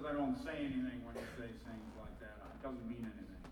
I don't say anything when you say things like that. It doesn't mean anything.